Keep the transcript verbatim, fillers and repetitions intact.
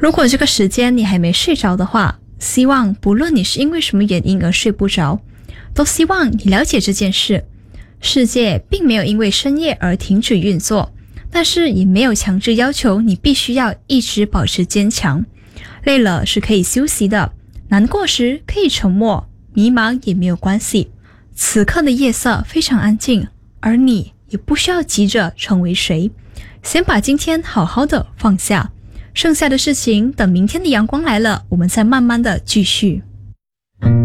如果这个时间你还没睡着的话，希望不论你是因为什么原因而睡不着，都希望你了解这件事。世界并没有因为深夜而停止运作，但是也没有强制要求你必须要一直保持坚强。累了是可以休息的，难过时可以沉默，迷茫也没有关系。此刻的夜色非常安静，而你也不需要急着成为谁，先把今天好好的放下，剩下的事情等明天的阳光来了，我们再慢慢的继续。